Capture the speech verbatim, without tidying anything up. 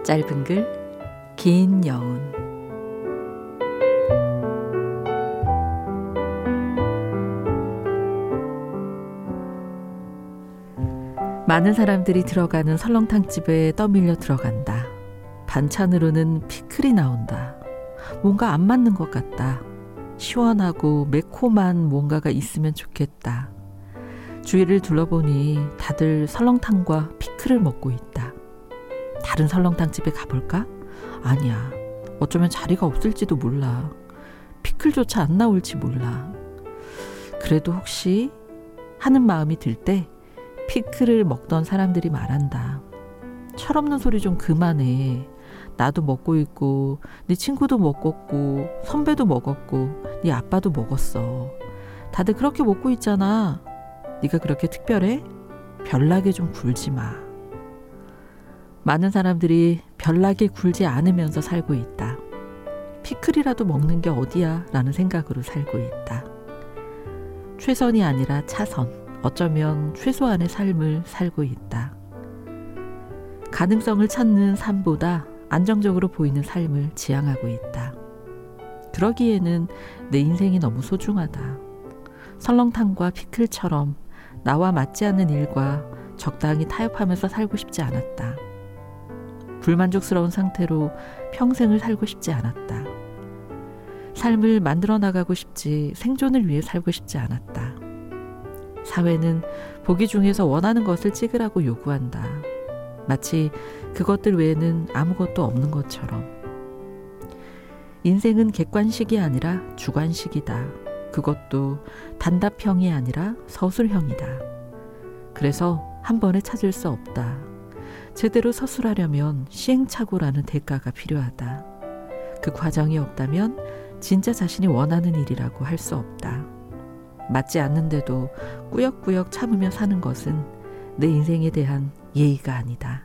짧은 글, 긴 여운. 많은 사람들이 들어가는 설렁탕집에 떠밀려 들어간다. 반찬으로는 피클이 나온다. 뭔가 안 맞는 것 같다. 시원하고 매콤한 뭔가가 있으면 좋겠다. 주위를 둘러보니 다들 설렁탕과 피클을 먹고 있다. 다른 설렁탕집에 가볼까? 아니야. 어쩌면 자리가 없을지도 몰라. 피클조차 안 나올지 몰라. 그래도 혹시 하는 마음이 들 때 피클을 먹던 사람들이 말한다. 철없는 소리 좀 그만해. 나도 먹고 있고 네 친구도 먹었고 선배도 먹었고 네 아빠도 먹었어. 다들 그렇게 먹고 있잖아. 네가 그렇게 특별해? 별나게 좀 굴지 마. 많은 사람들이 별나게 굴지 않으면서 살고 있다. 피클이라도 먹는 게 어디야 라는 생각으로 살고 있다. 최선이 아니라 차선. 어쩌면 최소한의 삶을 살고 있다. 가능성을 찾는 삶보다 안정적으로 보이는 삶을 지향하고 있다. 그러기에는 내 인생이 너무 소중하다. 설렁탕과 피클처럼 나와 맞지 않는 일과 적당히 타협하면서 살고 싶지 않았다. 불만족스러운 상태로 평생을 살고 싶지 않았다. 삶을 만들어 나가고 싶지 생존을 위해 살고 싶지 않았다. 사회는 보기 중에서 원하는 것을 찍으라고 요구한다. 마치 그것들 외에는 아무것도 없는 것처럼. 인생은 객관식이 아니라 주관식이다. 그것도 단답형이 아니라 서술형이다. 그래서 한 번에 찾을 수 없다. 제대로 서술하려면 시행착오라는 대가가 필요하다. 그 과정이 없다면 진짜 자신이 원하는 일이라고 할 수 없다. 맞지 않는데도 꾸역꾸역 참으며 사는 것은 내 인생에 대한 예의가 아니다.